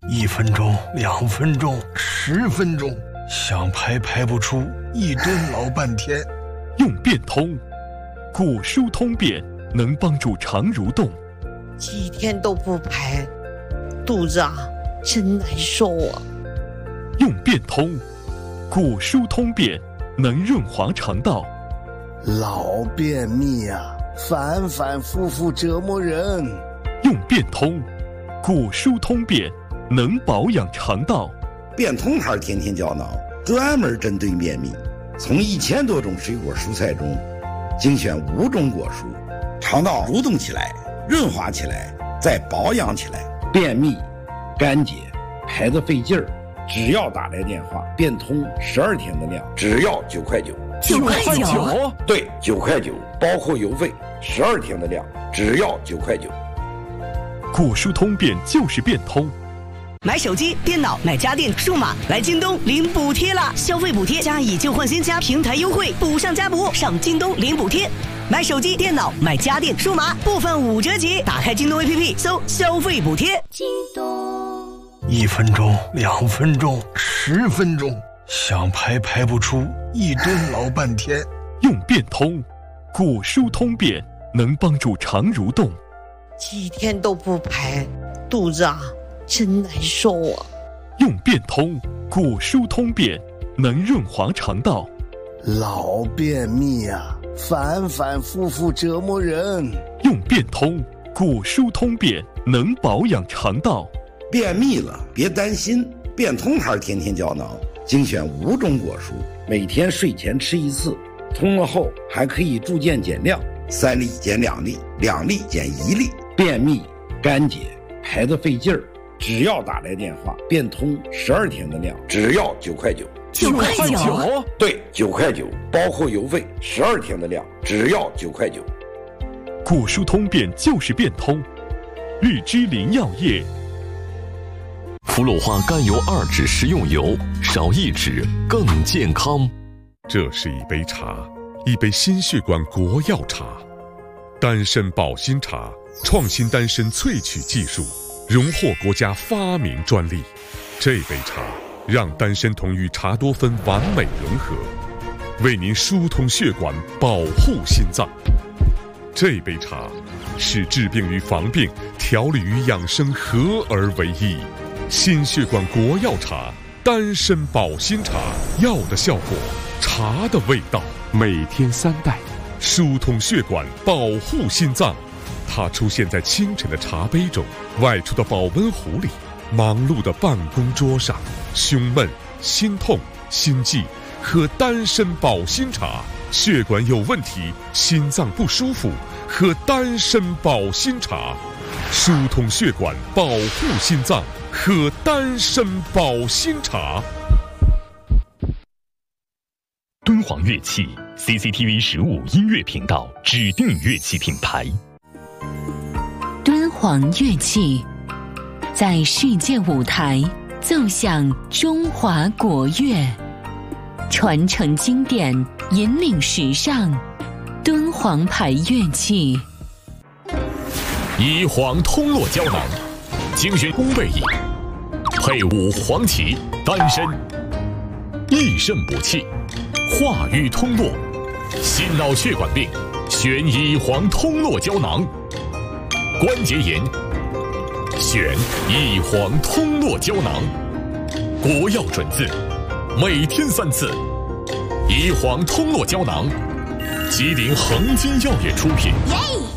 1分钟、2分钟、10分钟，想排排不出，一顿老半天。 用变通，古疏通便能帮助肠蠕动。 几天都不排，肚子真难受啊。 用变通，古疏通便能润滑肠道。 老便秘反反复复折磨人。 用变通，古疏通便能保养肠道。 变通牌天天胶囊专门针对便秘，从1000多种水果蔬菜中精选5种果蔬，肠道蠕动起来，润滑起来，再保养起来。便秘、干结、排得费劲儿，只要打来电话，变通12天的量，只要9块9。 9块9？ 对，9块9，包括邮费，12天的量，只要9块9。 古疏通便就是变通。 买手机、电脑、买家电、数码，来京东领补贴啦！消费补贴加以旧换新加平台优惠，补上加补，上京东领补贴。买手机、电脑、买家电、数码，部分5折起。打开京东 APP， 搜消费补贴。 京东 1分钟、2分钟、10分钟，想排排不出，一顿老半天。 用变通，古疏通便能帮助肠蠕动。 几天都不排，肚子真难受啊。 用变通，古疏通便能润滑肠道。 老便秘反反复复折磨人。 用变通，古疏通便能保养肠道。 便秘了别担心，变通牌天天胶囊精选5种果蔬，每天睡前吃1次，通了后还可以逐渐减量，3粒减2粒，2粒减1粒。便秘、干结、排得费劲儿，只要打来电话，变通12天的量，只要9块9。 9块9？ 对，9块9，包括邮费，12天的量，只要9块9。 古疏通便就是变通。玉芝林药业。 福鲁花甘油2酯食用油，少1酯更健康。 这是一杯茶，一杯心血管国药茶，丹参保心茶，创新丹参萃取技术，荣获国家发明专利。这杯茶让丹参同与茶多酚完美融合，为您疏通血管，保护心脏。这杯茶是治病与防病、调理与养生合而为一。心血管国药茶，丹参保心茶，药的效果，茶的味道，每天3袋，疏通血管，保护心脏。它出现在清晨的茶杯中，外出的保温壶里，忙碌的办公桌上。胸闷、心痛、心悸，喝丹参保心茶；血管有问题、心脏不舒服，喝丹参保心茶。疏通血管，保护心脏，喝丹参保心茶。 敦煌乐器 CCTV 15音乐频道指定乐器品牌。 敦煌乐器在世界舞台奏响中华国乐，传承经典，引领时尚。敦煌牌乐器， 宜黄通络胶囊，精选烘焙液，配伍黄芪、丹参，益肾补气，化瘀通络，心脑血管病选宜黄通络胶囊，关节炎选宜黄通络胶囊，国药准字，每天3次。宜黄通络胶囊，吉林恒金药业出品。